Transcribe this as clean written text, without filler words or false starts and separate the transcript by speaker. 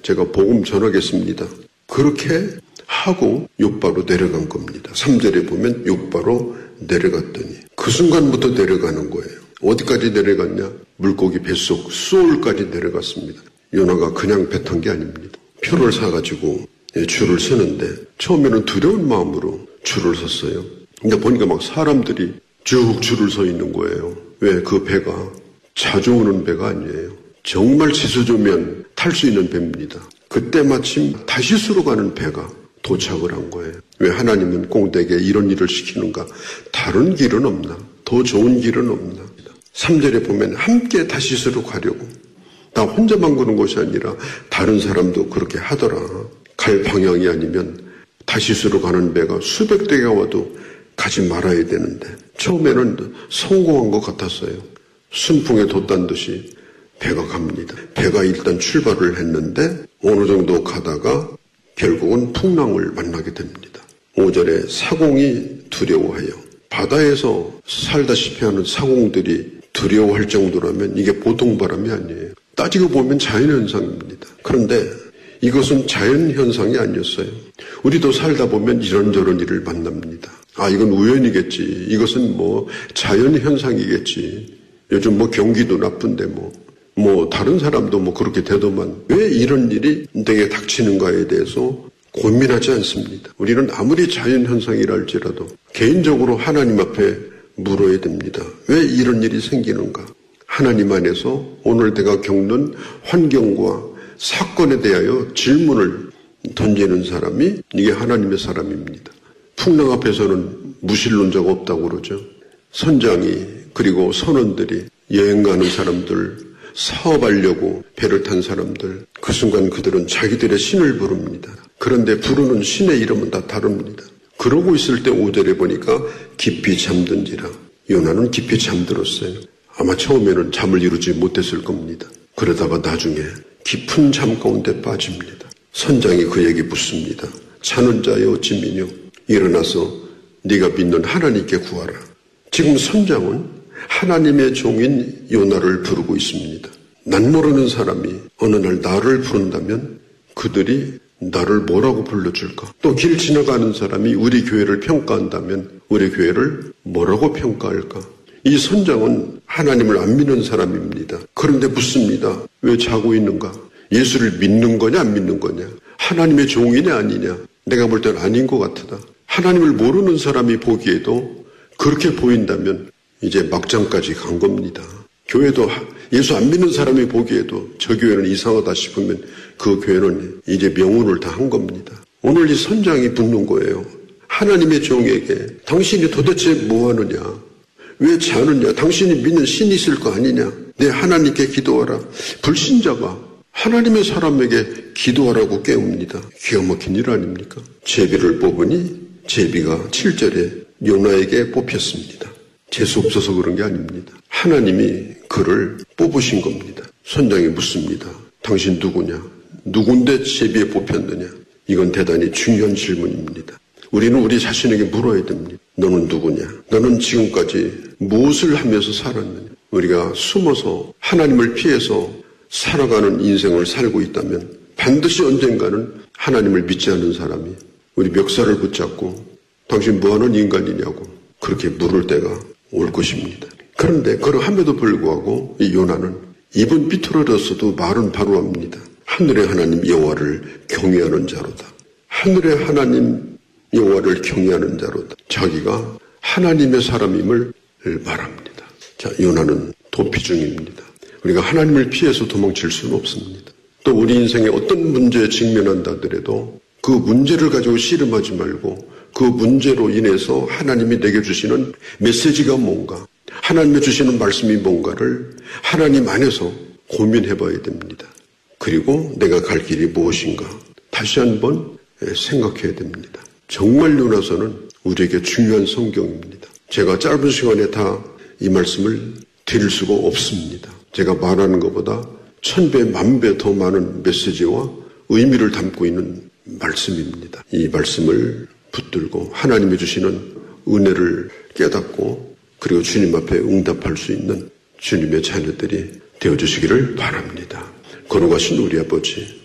Speaker 1: 제가 복음 전하겠습니다. 그렇게 하고 욥바로 내려간 겁니다. 3절에 보면 욥바로 내려갔더니 그 순간부터 내려가는 거예요. 어디까지 내려갔냐? 물고기 뱃속 수올까지 내려갔습니다. 요나가 그냥 배 탄 게 아닙니다. 표를 사가지고 줄을 서는데 처음에는 두려운 마음으로 줄을 섰어요. 근데 보니까 막 사람들이 쭉 줄을 서 있는 거예요. 왜? 그 배가 자주 오는 배가 아니에요. 정말 지수조면 탈 수 있는 배입니다. 그때 마침 다시스로 가는 배가 도착을 한 거예요. 왜 하나님은 꼭 내게 이런 일을 시키는가? 다른 길은 없나? 더 좋은 길은 없나? 3절에 보면 함께 다시스로 가려고. 나 혼자만 그런 것이 아니라 다른 사람도 그렇게 하더라. 갈 방향이 아니면 다시스로 가는 배가 수백 대가 와도 가지 말아야 되는데 처음에는 성공한 것 같았어요. 순풍에 돛단 듯이 배가 갑니다. 배가 일단 출발을 했는데 어느 정도 가다가 결국은 풍랑을 만나게 됩니다. 5절에 사공이 두려워해요. 바다에서 살다시피 하는 사공들이 두려워할 정도라면 이게 보통 바람이 아니에요. 따지고 보면 자연현상입니다. 그런데 이것은 자연현상이 아니었어요. 우리도 살다 보면 이런저런 일을 만납니다. 아, 이건 우연이겠지. 이것은 뭐 자연현상이겠지. 요즘 뭐 경기도 나쁜데 뭐 다른 사람도 뭐 그렇게 되더만 왜 이런 일이 내게 닥치는가에 대해서 고민하지 않습니다. 우리는 아무리 자연현상이라 할지라도 개인적으로 하나님 앞에 물어야 됩니다. 왜 이런 일이 생기는가? 하나님 안에서 오늘 내가 겪는 환경과 사건에 대하여 질문을 던지는 사람이 이게 하나님의 사람입니다. 풍랑 앞에서는 무신론자가 없다고 그러죠. 선장이 그리고 선원들이 여행 가는 사람들, 사업하려고 배를 탄 사람들, 그 순간 그들은 자기들의 신을 부릅니다. 그런데 부르는 신의 이름은 다 다릅니다. 그러고 있을 때 5절에 보니까 깊이 잠든지라. 요나는 깊이 잠들었어요. 아마 처음에는 잠을 이루지 못했을 겁니다. 그러다가 나중에 깊은 잠 가운데 빠집니다. 선장이 그에게 묻습니다. 자는 자여 어찌미뇨 일어나서 네가 믿는 하나님께 구하라. 지금 선장은 하나님의 종인 요나를 부르고 있습니다. 난 모르는 사람이 어느 날 나를 부른다면 그들이 나를 뭐라고 불러줄까? 또 길 지나가는 사람이 우리 교회를 평가한다면 우리 교회를 뭐라고 평가할까? 이 선장은 하나님을 안 믿는 사람입니다. 그런데 묻습니다. 왜 자고 있는가? 예수를 믿는 거냐 안 믿는 거냐? 하나님의 종이냐 아니냐? 내가 볼 때는 아닌 것 같다. 하나님을 모르는 사람이 보기에도 그렇게 보인다면 이제 막장까지 간 겁니다. 교회도 예수 안 믿는 사람이 보기에도 저 교회는 이상하다 싶으면 그 교회는 이제 명운을 다 한 겁니다. 오늘 이 선장이 묻는 거예요. 하나님의 종에게 당신이 도대체 뭐 하느냐? 왜 자느냐? 당신이 믿는 신이 있을 거 아니냐? 내 하나님께 기도하라. 불신자가 하나님의 사람에게 기도하라고 깨웁니다. 기가 막힌 일 아닙니까? 제비를 뽑으니 제비가 7절에 요나에게 뽑혔습니다. 재수 없어서 그런 게 아닙니다. 하나님이 그를 뽑으신 겁니다. 선장이 묻습니다. 당신 누구냐? 누군데 제비에 뽑혔느냐? 이건 대단히 중요한 질문입니다. 우리는 우리 자신에게 물어야 됩니다. 너는 누구냐? 너는 지금까지 무엇을 하면서 살았느냐? 우리가 숨어서 하나님을 피해서 살아가는 인생을 살고 있다면 반드시 언젠가는 하나님을 믿지 않는 사람이 우리 멱살을 붙잡고 당신 뭐하는 인간이냐고 그렇게 물을 때가 올 것입니다. 그런데 그러함에도 불구하고 이 요나는 입은 삐뚤어졌어도 말은 바로 합니다. 하늘의 하나님 여호와를 경외하는 자로다. 하늘의 하나님 여호와를 경외하는 자로다. 자기가 하나님의 사람임을 말합니다. 자, 요나는 도피 중입니다. 우리가 하나님을 피해서 도망칠 수는 없습니다. 또 우리 인생에 어떤 문제에 직면한다 하더라도 그 문제를 가지고 씨름하지 말고 그 문제로 인해서 하나님이 내게 주시는 메시지가 뭔가, 하나님이 주시는 말씀이 뭔가를 하나님 안에서 고민해봐야 됩니다. 그리고 내가 갈 길이 무엇인가 다시 한번 생각해야 됩니다. 정말 요나서는 우리에게 중요한 성경입니다. 제가 짧은 시간에 다 이 말씀을 드릴 수가 없습니다. 제가 말하는 것보다 1000배, 10,000배 더 많은 메시지와 의미를 담고 있는 말씀입니다. 이 말씀을 붙들고 하나님이 주시는 은혜를 깨닫고 그리고 주님 앞에 응답할 수 있는 주님의 자녀들이 되어주시기를 바랍니다. 거룩하신 우리 아버지,